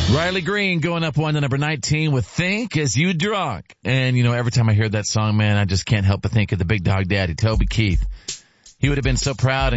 Riley Green going up one to number 19 with Think As You Drunk. And, you know, every time I hear that song, man, I just can't help but think of the big dog daddy, Toby Keith. He would have been so proud and